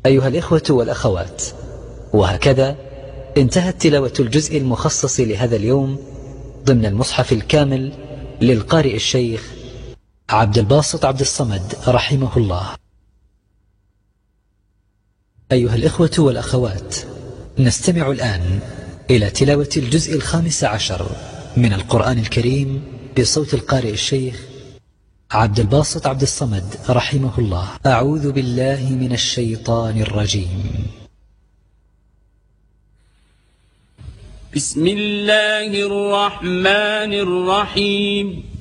أيها الإخوة والأخوات، وهكذا انتهت تلاوة الجزء المخصص لهذا اليوم ضمن المصحف الكامل للقارئ الشيخ عبد الباسط عبد الصمد رحمه الله. أيها الإخوة والأخوات، نستمع الآن إلى تلاوة الجزء 15 من القرآن الكريم بصوت القارئ الشيخ عبد الباسط عبد الصمد رحمه الله. أعوذ بالله من الشيطان الرجيم. بسم الله الرحمن الرحيم.